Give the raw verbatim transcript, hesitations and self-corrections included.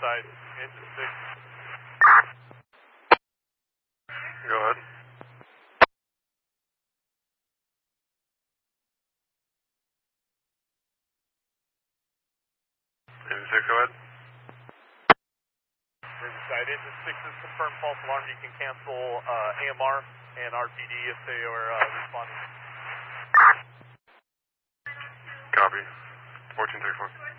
side, engine six. Go ahead. Engine six, go ahead. Riverside, engine six is confirmed false alarm. You can cancel uh, A M R and R P D if they are uh, responding. Copy. fourteen thirty-four.